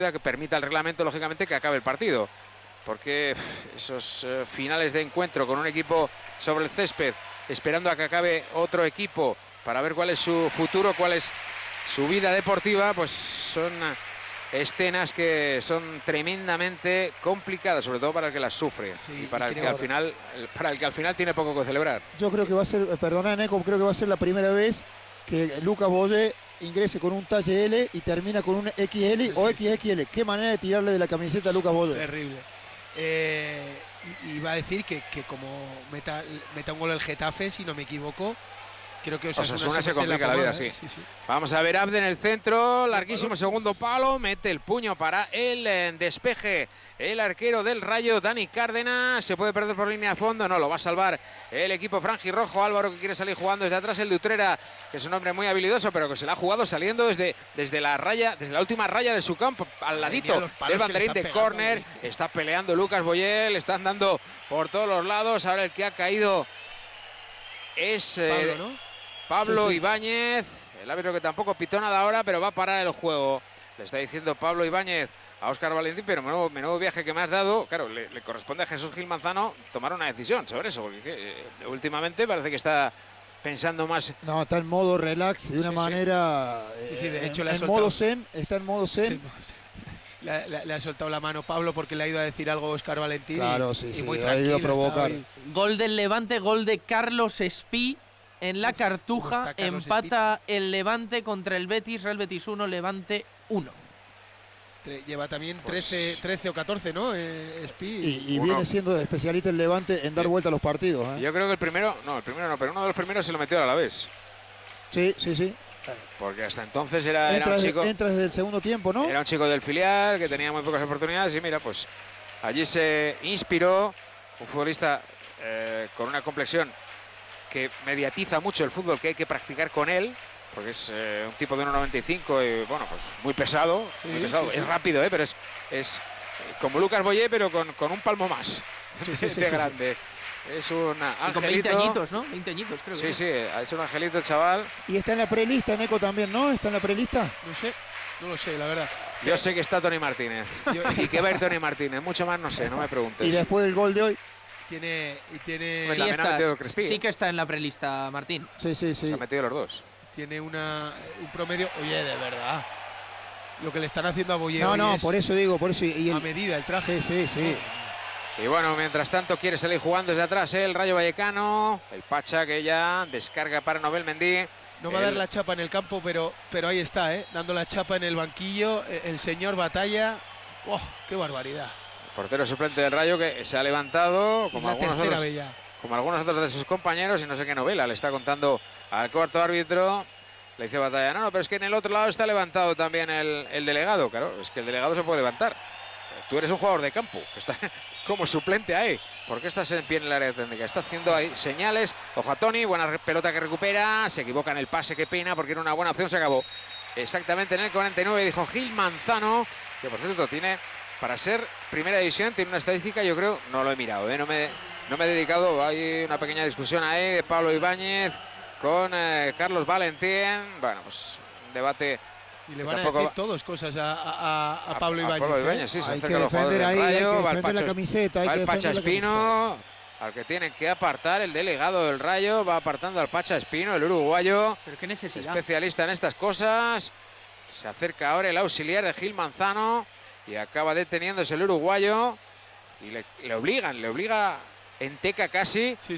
que permita el reglamento, lógicamente, que acabe el partido. Porque esos finales de encuentro con un equipo sobre el césped, esperando a que acabe otro equipo para ver cuál es su futuro, cuál es su vida deportiva, pues son escenas que son tremendamente complicadas, sobre todo para el que las sufre, y para el que al final tiene poco que celebrar. Yo creo que va a ser, perdona Neco, creo que va a ser la primera vez que Lucas Boyer ingrese con un talle L y termina con un XL o XXL. Qué manera de tirarle de la camiseta a Lucas Boyer. Terrible. Y va a decir que como meta un gol el Getafe, si no me equivoco, creo que Osasuna se complica la vida, sí. Vamos a ver Abde en el centro, larguísimo segundo palo, mete el puño para el despeje. El arquero del Rayo, Dani Cárdenas, se puede perder por línea de fondo, no, lo va a salvar el equipo franjirrojo. Álvaro, que quiere salir jugando desde atrás, el de Utrera, que es un hombre muy habilidoso, pero que se la ha jugado saliendo desde la raya, desde la última raya de su campo, al ladito del banderín de córner. Está peleando Lucas Boyer, le están dando por todos los lados. Ahora el que ha caído es Pablo, ¿no? Pablo Ibáñez, el árbitro que tampoco pitó nada ahora, pero va a parar el juego. Le está diciendo Pablo Ibáñez a Óscar Valentín, pero menudo viaje que me has dado. Claro, le corresponde a Jesús Gil Manzano tomar una decisión sobre eso, porque últimamente parece que está pensando más. No, está en modo relax, de una manera. De hecho, en modo zen, está en modo zen. Sí. Le ha soltado la mano Pablo porque le ha ido a decir algo a Óscar Valentín. Claro, y muy ha ido a provocar. Gol del Levante, gol de Carlos Espí. En la Cartuja empata el Levante contra el Betis, Real Betis 1, Levante 1. Pues Lleva también 13 o 14, ¿no? Espí. Y viene siendo especialista el Levante en dar vuelta a los partidos. Yo creo que el primero no, pero uno de los primeros se lo metió a la vez. Sí. Porque hasta entonces era un chico. Entra desde el segundo tiempo, ¿no? Era un chico del filial que tenía muy pocas oportunidades y mira, pues allí se inspiró un futbolista con una complexión que mediatiza mucho el fútbol que hay que practicar con él, porque es un tipo de 1,95 y bueno, pues muy pesado. Es rápido, pero es como Lucas Boyer, pero con un palmo más de grande. Es un angelito. Con 20 añitos, ¿no? 20 añitos, creo que. Sí, es un angelito el chaval. Y está en la prelista, Neco, también, ¿no? ¿Está en la prelista? No lo sé, la verdad. Yo sé que está Tony Martínez. Y que va a ir Tony Martínez. Mucho más no sé, no me preguntes. Y después del gol de hoy. Sí que está en la prelista, Martín. Sí. Se han metido los dos. Tiene un promedio. Oye, de verdad. Lo que le están haciendo a Boyer. No, por eso digo, por eso. A medida, el traje. Sí. Y bueno, mientras tanto quiere salir jugando desde atrás el Rayo Vallecano. El Pacha que ya descarga para Nobel Mendy. No va a dar la chapa en el campo, pero ahí está, dando la chapa en el banquillo. El señor Batalla. ¡Oh, qué barbaridad! Portero suplente del Rayo que se ha levantado como algunos otros de sus compañeros y no sé qué novela le está contando al cuarto árbitro. Le dice Batalla, no, pero es que en el otro lado está levantado también el delegado. Claro, es que el delegado se puede levantar. Tú eres un jugador de campo que está como suplente ahí. ¿Por qué estás en pie en el área técnica? Está haciendo ahí señales. Ojo a Tony, buena pelota que recupera. Se equivoca en el pase, qué pena, porque era una buena opción, se acabó. Exactamente en el 49 dijo Gil Manzano, que por cierto tiene, para ser primera división, tiene una estadística, yo creo, no lo he mirado, no me he dedicado, hay una pequeña discusión ahí de Pablo Ibáñez con Carlos Valentín. Bueno, pues un debate. Y le van a decir todos cosas a Pablo Ibáñez. Pablo Ibáñez, sí, se hay que acerca a los jugadores defender del ahí, Rayo, hay que defender la camiseta, va el Pacha Espino, al que tienen que apartar, el delegado del Rayo, va apartando al Pacha Espino, el uruguayo. ¿Pero qué necesidad? Especialista en estas cosas. Se acerca ahora el auxiliar de Gil Manzano y acaba deteniéndose el uruguayo y le obliga en teca casi